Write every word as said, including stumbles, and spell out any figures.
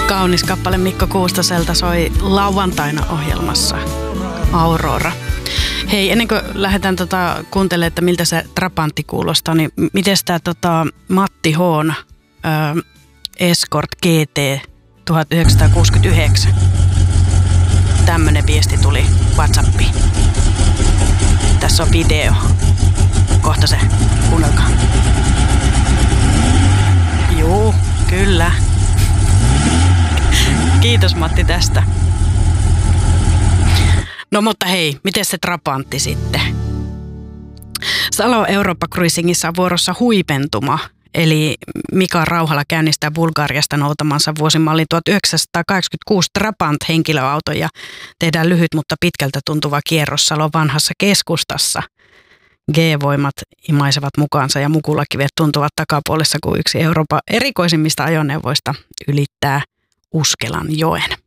Kaunis kappale Mikko Kuustoselta soi lauantaina ohjelmassa Aurora. Hei, ennen kuin lähdetään tota, kuuntelemaan, että miltä se trapantti kuulostaa, niin miten tämä tota, Matti H:n ö, Escort G T tuhatyhdeksänsataakuusikymmentäyhdeksän? Tämmönen viesti tuli WhatsAppiin. Tässä on video. Kohta se, kuunnelkaa. Juu, kyllä. Kiitos Matti tästä. No mutta hei, miten se trapantti sitten? Salo Eurooppa Cruisingissa on vuorossa huipentuma, eli Mika Rauhala käynnistää Bulgariasta noutamansa vuosimallin tuhatyhdeksänsataakahdeksankymmentäkuusi Trabant-henkilöauto ja tehdään lyhyt, mutta pitkältä tuntuva kierros Salon vanhassa keskustassa. G-voimat imaisevat mukaansa ja mukulakivet tuntuvat takapuolessa, kun yksi Euroopan erikoisimmista ajoneuvoista ylittää Uskelan joen.